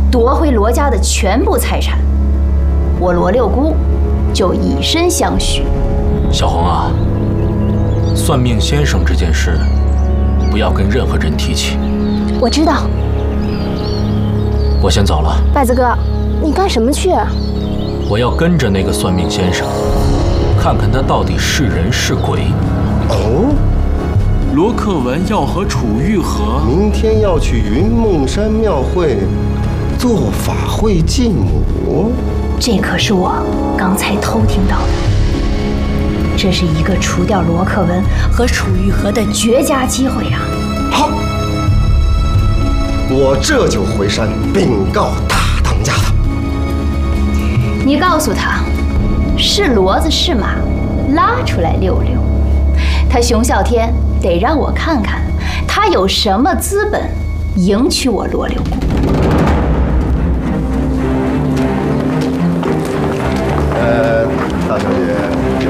夺回罗家的全部财产，我罗六姑就以身相许。 小红啊，算命先生这件事，不要跟任何人提起。 我知道。 我先走了。 拜子哥，你干什么去？ 我要跟着那个算命先生，看看他到底是人是鬼。 哦， 罗克文要和楚玉和明天要去云梦山庙会做法会继母。 这可是我刚才偷听到的。这是一个除掉罗克文和楚玉和的绝佳机会啊！ 好，我这就回山禀告大当家的。 你告诉他，是骡子是马，拉出来溜溜。他熊啸天得让我看看，他有什么资本迎娶我罗六姑。